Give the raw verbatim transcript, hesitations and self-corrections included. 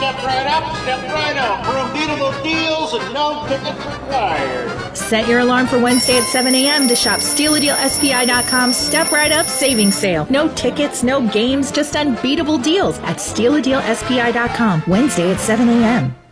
Step right up, step right out for unbeatable deals and no tickets required. Set your alarm for Wednesday at seven a.m. to shop Steal a Deal S P I dot com Step Right Up Savings Sale. No tickets, no games, just unbeatable deals at Steal a Deal S P I dot com Wednesday at seven a.m.